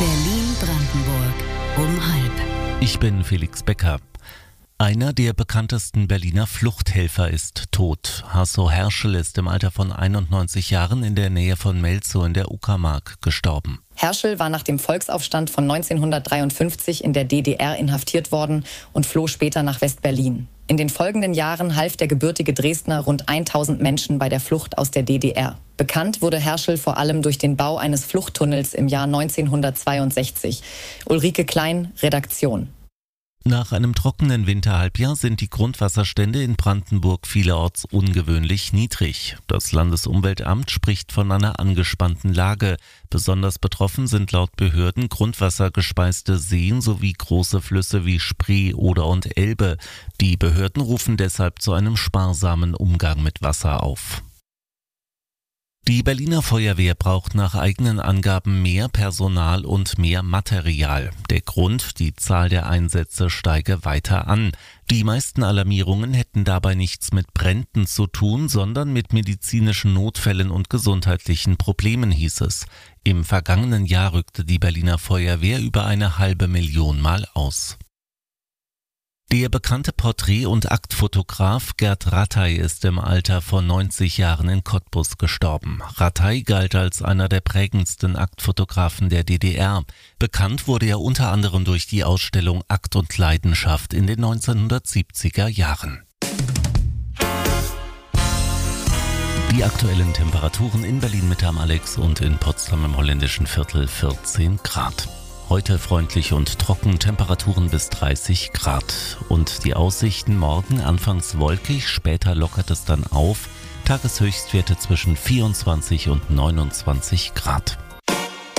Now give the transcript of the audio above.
Berlin-Brandenburg um halb. Ich bin Felix Becker. Einer der bekanntesten Berliner Fluchthelfer ist tot. Hasso Herschel ist im Alter von 91 Jahren in der Nähe von Melzow in der Uckermark gestorben. Herschel war nach dem Volksaufstand von 1953 in der DDR inhaftiert worden und floh später nach West-Berlin. In den folgenden Jahren half der gebürtige Dresdner rund 1000 Menschen bei der Flucht aus der DDR. Bekannt wurde Herschel vor allem durch den Bau eines Fluchttunnels im Jahr 1962. Ulrike Klein, Redaktion. Nach einem trockenen Winterhalbjahr sind die Grundwasserstände in Brandenburg vielerorts ungewöhnlich niedrig. Das Landesumweltamt spricht von einer angespannten Lage. Besonders betroffen sind laut Behörden grundwassergespeiste Seen sowie große Flüsse wie Spree, Oder und Elbe. Die Behörden rufen deshalb zu einem sparsamen Umgang mit Wasser auf. Die Berliner Feuerwehr braucht nach eigenen Angaben mehr Personal und mehr Material. Der Grund: die Zahl der Einsätze steige weiter an. Die meisten Alarmierungen hätten dabei nichts mit Bränden zu tun, sondern mit medizinischen Notfällen und gesundheitlichen Problemen, hieß es. Im vergangenen Jahr rückte die Berliner Feuerwehr über 500.000 Mal aus. Der bekannte Porträt- und Aktfotograf Gerd Rattay ist im Alter von 90 Jahren in Cottbus gestorben. Rattay galt als einer der prägendsten Aktfotografen der DDR. Bekannt wurde er unter anderem durch die Ausstellung Akt und Leidenschaft in den 1970er Jahren. Die aktuellen Temperaturen in Berlin-Mitte am Alex und in Potsdam im holländischen Viertel 14 Grad. Heute freundlich und trocken, Temperaturen bis 30 Grad. Und die Aussichten: morgen anfangs wolkig, später lockert es dann auf. Tageshöchstwerte zwischen 24 und 29 Grad.